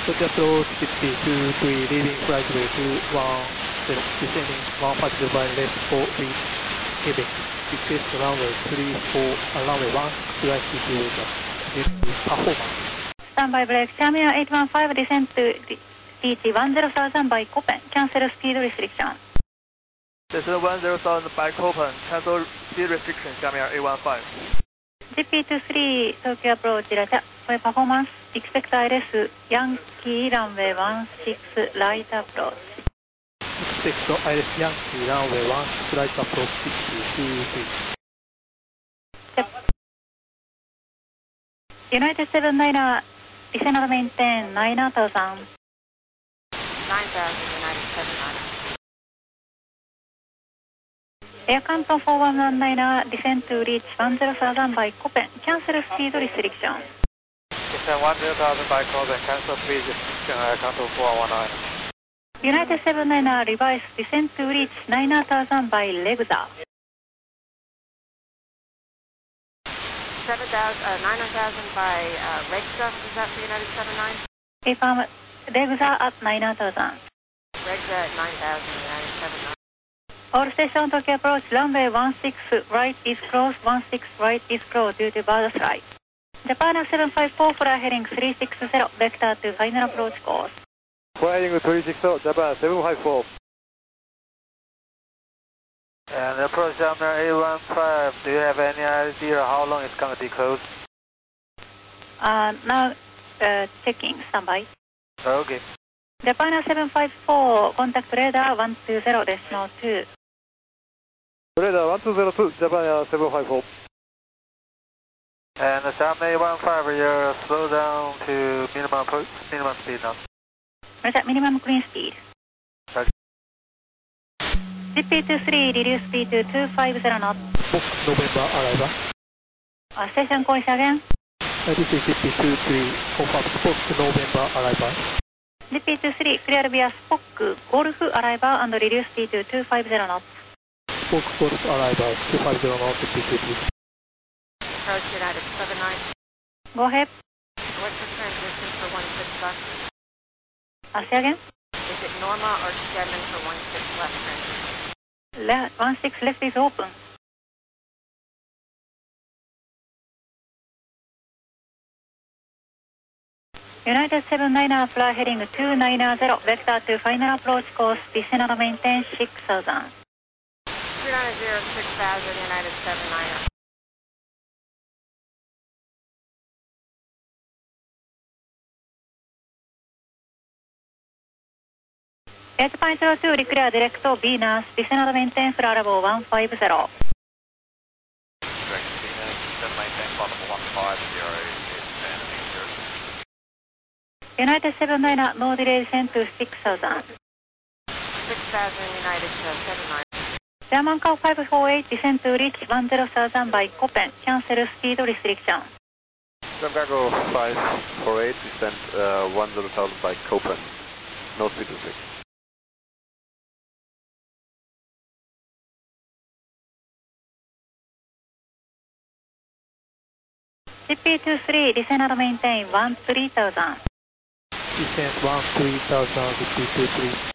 Tokyo approach 62-3, leaving flight way 210, descending 150 by left 4 reach Quebec. Request runway 34, runway 1, flight situation. Performance. Standby brake, Terminal 815, descent to DT 10,000 by Copen, cancel speed restriction. Descent 10,000 by Copen, cancel speed restriction, Terminal 815. GP23, Tokyo approach, for performance, expect ILS, Yankee runway 16, light approach. Expect ILS Yankee runway 16, light approach 62-3. United 79er, descend and maintain 9,000. 9,000, United 79er. Air Canton 4119er, descend to reach 10,000 by Copen, cancel speed restriction. Descent 10,000 by Copen, cancel speed restriction, Air Canton 4119. United 79er, revise, descend to reach 9,000 by Lexa. 9,000 by Lexa, is that for United 79? Affirm, Lexa at 9,000. Lexa at 9,000, United 79. All station Tokyo approach, runway 16, right is closed, 16, right is closed due to bird flight. Japan 754, fly heading 360, vector to final approach course. Fly heading 360, Japan 754. And approach Terminal 815, do you have any idea how long it's going to be closed? Now checking, standby. Okay. Japan 754, contact radar 120, decimal 2. Radar 1202, Japan 754. And Terminal 815, you slow down to minimum speed now. Roger, minimum clean speed. Roger. GP23, reduce speed to 250 knots. Fox November arrival. Station call again. This is GP23, confirm Fox November arrival. GP23, clear via Spock Golf arrival and reduce speed to 250 knots. Fox Golf arrival, 250 knots, GP23. Approach United 79. Go ahead. What's the transition for 16 left? Say again. Is it Norma or Steadman for 16 left transition? 16 left is open. United 79er, fly heading 290, vector to final approach course, descend and maintain 6,000. 290, 6,000, United 79er. Japan 02, declare direct Venus, descend and maintain flight level 150. Direct Venus, descend maintain flight level 150, United 79er, no delay, descend to 6,000. 6,000, United 79. German Cow 548, descend to reach 10,000 by Copen, cancel speed restriction. German Cow 548, descend 10,000 by Copen, no speed restriction. GP23, descend and maintain 13,000. Descent 13,000, GP23.